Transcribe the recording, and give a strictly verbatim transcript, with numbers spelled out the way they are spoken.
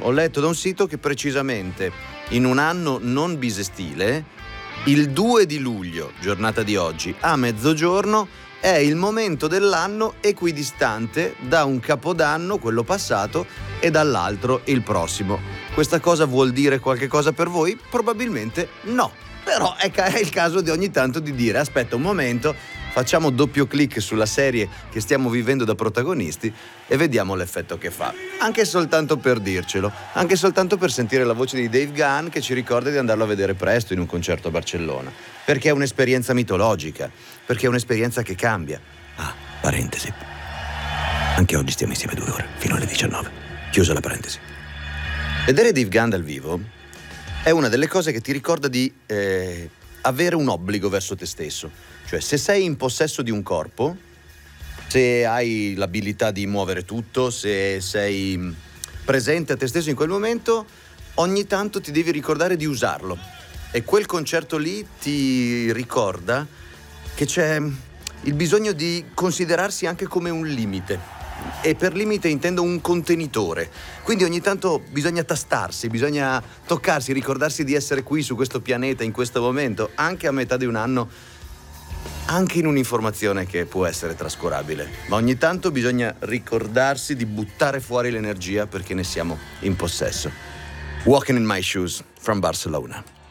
ho letto da un sito che precisamente in un anno non bisestile, il due di luglio, giornata di oggi, a mezzogiorno, è il momento dell'anno equidistante da un capodanno, quello passato, e dall'altro il prossimo. Questa cosa vuol dire qualche cosa per voi? Probabilmente no. Però è, ca- è il caso di ogni tanto di dire: aspetta un momento, facciamo doppio clic sulla serie che stiamo vivendo da protagonisti e vediamo l'effetto che fa. Anche soltanto per dircelo, anche soltanto per sentire la voce di Dave Gahan che ci ricorda di andarlo a vedere presto in un concerto a Barcellona. Perché è un'esperienza mitologica, perché è un'esperienza che cambia. Ah, parentesi. Anche oggi stiamo insieme due ore, fino alle diciannove. Chiusa la parentesi. Vedere Dave Gahan dal vivo è una delle cose che ti ricorda di eh, avere un obbligo verso te stesso. Cioè, se sei in possesso di un corpo, se hai l'abilità di muovere tutto, se sei presente a te stesso in quel momento, ogni tanto ti devi ricordare di usarlo. E quel concerto lì ti ricorda che c'è il bisogno di considerarsi anche come un limite. E per limite intendo un contenitore. Quindi ogni tanto bisogna tastarsi, bisogna toccarsi, ricordarsi di essere qui su questo pianeta in questo momento, anche a metà di un anno, anche in un'informazione che può essere trascurabile. Ma ogni tanto bisogna ricordarsi di buttare fuori l'energia perché ne siamo in possesso. Walking in My Shoes from Barcelona.